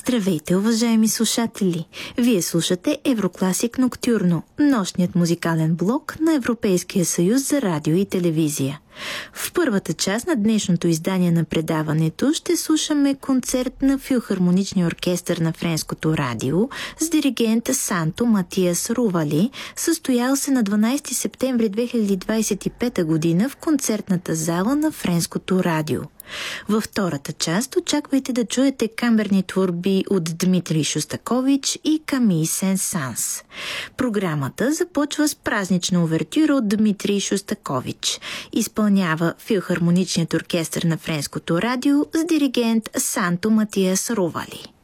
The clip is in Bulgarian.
Здравейте, уважаеми слушатели! Вие слушате Еврокласик Ноктюрно, нощният музикален блок на Европейския съюз за радио и телевизия. В първата част на днешното издание на предаването ще слушаме концерт на Филхармоничния оркестър на Френското радио с диригент Санто Матиас Рували, състоял се на 12 септември 2025 година в концертната зала на Френското радио. Във втората част очаквайте да чуете камерни творби от Дмитрий Шостакович и Камий Сен-Санс. Програмата започва с празнична увертюра от Дмитрий Шостакович. Изпълнява Филхармоничният оркестър на Френското радио с диригент Санто Матиас Рували.